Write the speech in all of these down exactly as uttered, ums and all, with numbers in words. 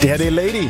Det her det er Lady.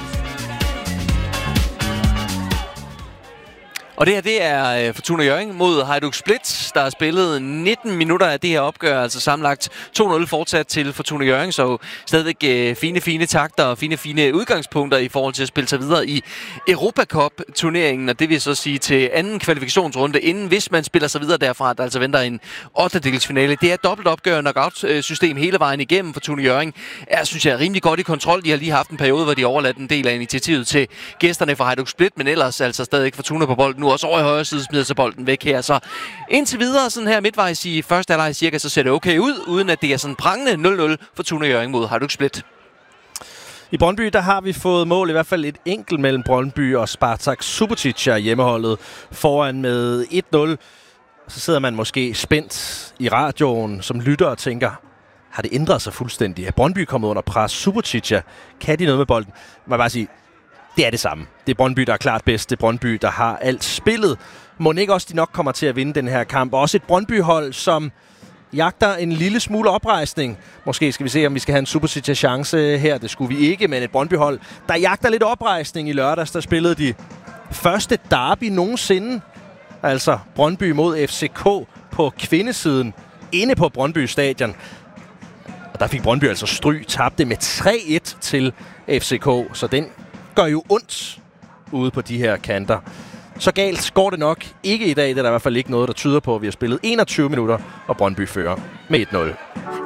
Og det her, det er Fortuna Hjørring mod Hajduk Split, der har spillet nitten minutter af det her opgør, altså sammenlagt to nul fortsat til Fortuna Hjørring, så stadigvæk øh, fine, fine takter og fine, fine udgangspunkter i forhold til at spille sig videre i Europa Cup-turneringen, og det vil så sige til anden kvalifikationsrunde, inden hvis man spiller sig videre derfra, der altså venter en ottendedelsfinale. Det er et dobbelt opgør, knockout-system hele vejen igennem. Fortuna Hjørring er, synes jeg, rimelig godt i kontrol. De har lige haft en periode, hvor de overladt en del af initiativet til gæsterne fra Hajduk Split, men ellers altså stadig Fortuna på bolden. Nu også over i højre side smider sig bolden væk her. Så indtil videre, sådan her midtvejs i første halvleg cirka, så ser det okay ud, uden at det er sådan prangende nul nul Fortuna Hjørring mod Hajduk Split. I Brøndby, der har vi fået mål, i hvert fald et enkelt mellem Brøndby og Spartak Subotica, hjemmeholdet foran med et nul. Så sidder man måske spændt i radioen som lytter og tænker, har det ændret sig fuldstændig? Er Brøndby kommet under pres? Subotica, kan de noget med bolden? Man bare sige, det er det samme. Det er Brøndby, der er klart bedst. Det er Brøndby, der har alt spillet. Må ikke også, de nok kommer til at vinde den her kamp. Og også et Brøndby-hold, som jagter en lille smule oprejsning. Måske skal vi se, om vi skal have en Subotica-chance her. Det skulle vi ikke, men et Brøndby-hold, der jagter lidt oprejsning i lørdags. Der spillede de første derby nogensinde. Altså Brøndby mod F C K på kvindesiden. Inde på Brøndby Stadion. Og der fik Brøndby altså stryg. Tabte med tre et til F C K. Så den gør jo ondt ude på de her kanter. Så galt går det nok ikke i dag. Det er der i hvert fald ikke noget, der tyder på, at vi har spillet enogtyve minutter, og Brøndby fører med et nul.